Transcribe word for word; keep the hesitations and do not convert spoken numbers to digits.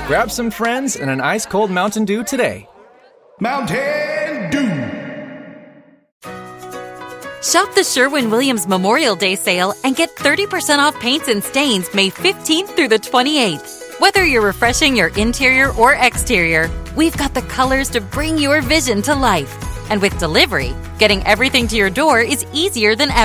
Grab some friends and an ice-cold Mountain Dew today. Mountain Dew. Shop the Sherwin-Williams Memorial Day sale and get thirty percent off paints and stains May fifteenth through the twenty-eighth. Whether you're refreshing your interior or exterior, we've got the colors to bring your vision to life. And with delivery, getting everything to your door is easier than ever.